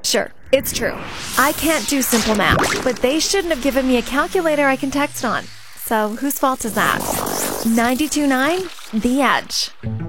Sure, it's true. I can't do simple math, but they shouldn't have given me a calculator I can text on. So whose fault is that? 92.9 The Edge.